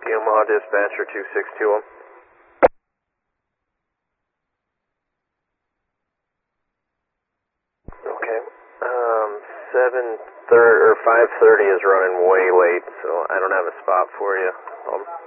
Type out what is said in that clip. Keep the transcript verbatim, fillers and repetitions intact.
Omaha dispatcher two six two one. Okay. Um, seven thirty or five thirty is running way late, so I don't have a spot for you. Um,